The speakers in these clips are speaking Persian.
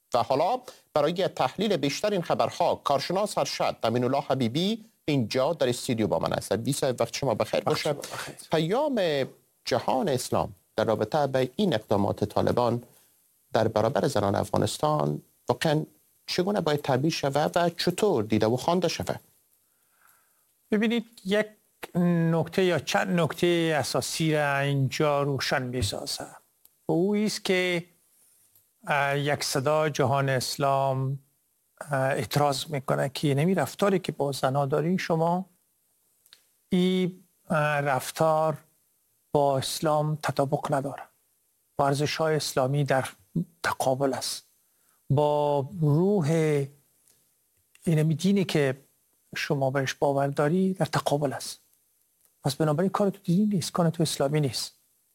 و حالا برای تحلیل بیشتر این خبرها کارشناس ارشد امین الله حبیبی اینجا در استودیو با من است. 20 وقت شما بخیر باشه. پیام جهان اسلام در رابطه با این اقدامات طالبان در برابر زنان افغانستان واقعا چگونه باید تعبیر شود و چطور دیده و خوانده شود؟ ببینید، یک نکته یا چند نکته اساسی را اینجا روشن می‌سازه و او است که یک صدا جهان اسلام اعتراض میکنه که نمی رفتاری که با زنها دارین شما، این رفتار با اسلام تطابق نداره، با ارزش‌های اسلامی در تقابل است، با روح این دینی که شما برش باور داری در تقابل است. پس بنابراین کار تو دینی نیست، کار تو اسلامی نیست.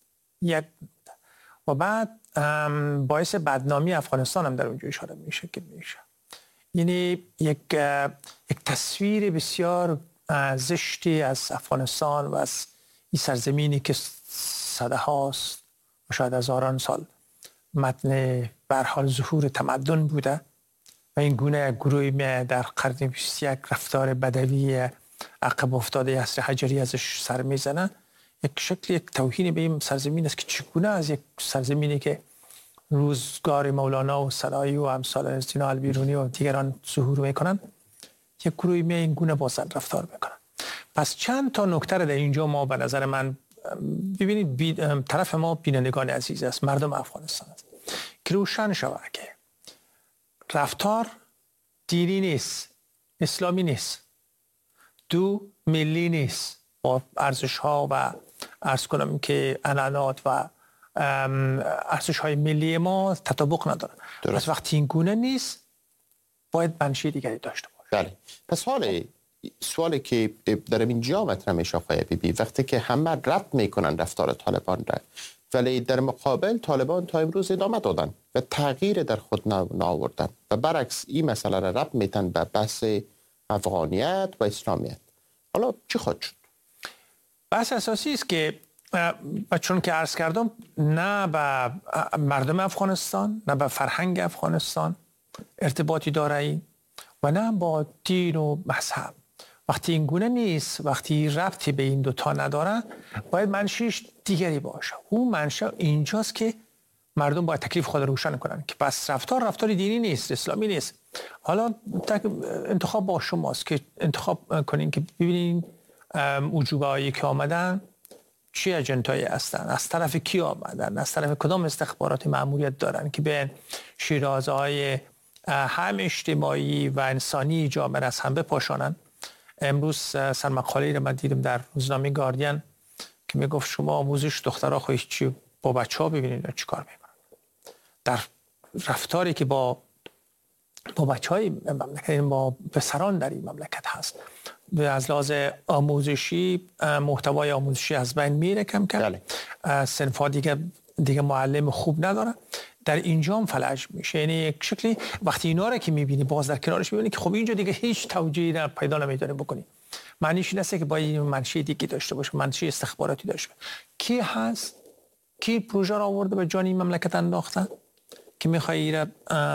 و بعد باعث بدنامی افغانستان هم در اونجا اشاره میشه که میشه، یعنی یک تصویر بسیار زشتی از افغانستان و از این سرزمینی که صده هاست و شاید هزاران سال متن به هر حال ظهور تمدن بوده و این گونه گروهی در قرن 21 رفتار بدوی عقب افتاده عصر حجری ازش سر میزنن، یک شکل یک توهین به این سرزمین است که چگونه از یک سرزمینی که روزگار مولانا و سرایی و امثال از دینا البیرونی و دیگران ظهور میکنن، یک گروهی این گونه با زن رفتار میکنن. پس چند تا نکته در اینجا ما به نظر من ببینید، طرف ما بینندگان عزیز است، مردم افغانستان است، که روشن شود که رفتار دینی نیست، اسلامی نیست، دو ملی نیست، با ارزش ها و عرض کنم که عنعنات و ارزش های ملی ما تطابق نداره. پس وقتی این گونه نیست باید منشأ دیگری داشته باشه. بله. پس سوالی که در اینجا مطرح میشه آقای حبیبی، وقتی که همه رد میکنن رفتار طالبان را، ولی در مقابل طالبان تا امروز ادامه دادن و تغییر در خود نآوردن و برعکس این مسئله را رد میتن به بحث افغانیت و اسلامیت، حالا چی خواهد شد؟ بحث اساسی است که چون که عرض کردم، نه به مردم افغانستان نه به فرهنگ افغانستان ارتباطی داره و نه با دین و مذهب. وقتی این گونه نیست، وقتی ربطی به این دوتا نداره، باید منشأش دیگری باشه. اون منشأ اینجاست که مردم باید تکلیف خود روشن کنن که پس رفتار دینی نیست، اسلامی نیست. حالا انتخاب با شماست که انتخاب کنین که ببینین وجوبه هایی که آمدن چی اجنتایی هستن، از طرف کی آمدن، از طرف کدام استخبارات مأموریت دارن که به شیرازه های هم اجتماعی و انسانی جامعه از هم بپاشانن. امروز سرمقاله‌ای رو من دیدم در روزنامه گاردین که میگفت شما آموزش دخترها خواهید چی با بچه‌ها ببینید چی کار میکنن، در رفتاری که با بچه‌های مملکت، با پسران در این مملکت هست، از لحاظ آموزشی محتوای آموزشی از بین میره کم کم. صنف‌ها دیگه معلم خوب نداره، در اینجا هم فلج میشه. یعنی یک شکلی وقتی اینا رو که میبینی باز در کنارش میبینی که خب اینجا دیگه هیچ توجیهی پیدا نمیتونه بکنی. معنیش این است که باید منشأ دیگه داشته باشه، منشأ استخباراتی داشته باشه. کی هست؟ کی پروژه را آورده به جان این مملکت انداخته که میخوای ایره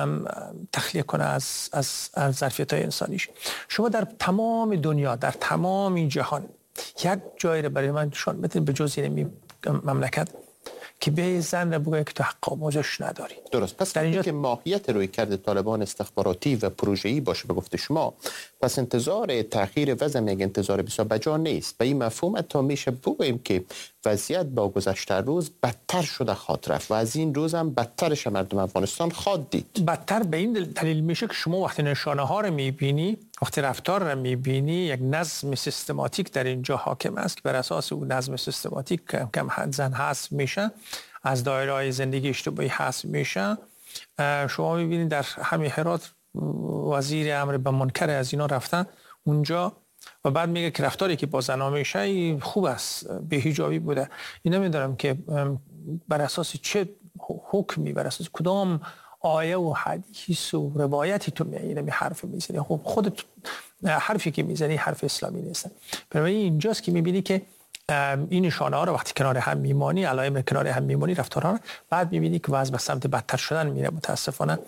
تخلیه کنه از ظرفیت‌های انسانیش؟ شما در تمام دنیا، در تمام این جهان یک جایی رو برای من نشون بدید به جز این مملکت که به زن رو بگه که تو حق آموزش نداری. درست. پس در اینجا که ماهیت روی کرده طالبان استخباراتی و پروژه‌ای باشه به گفته شما، پس انتظار تأخیر وضع یک انتظار بسیار بجا نیست. به این مفهوم تا میشه بگوییم که وضعیت با گذشته روز بدتر شده خواهد رفت و از این روز هم بدترش مردم افغانستان خواهد دید. بدتر به این دلیل میشه که شما وقتی نشانه ها رو میبینی، وقتی رفتار رو میبینی، یک نظم سیستماتیک در اینجا حاکم است که بر اساس اون نظم سیستماتیک کم زن حذف میشه، از دایره‌های زندگی اجتماعی حذف میشه. شما میبینید در همین هرات وزیر امر به منکر از اینا رفتن اونجا و بعد میگه که رفتاری که با زنها میشه خوب است، بی‌حجابی بوده. این نمیدونم که بر اساس چه حکمی، بر اساس کدام آیه و حدیث و روایتی تو می حرف میزنی. خب خودت حرفی که میزنی حرف اسلامی نیست. برای اینجاست که میبینی که این نشانه ها رو وقتی کنار هم میمانی، علائم کنار هم میمانی رفتارها رو، بعد میبینی که وضع به سمت بدتر شدن میره. متاسفانه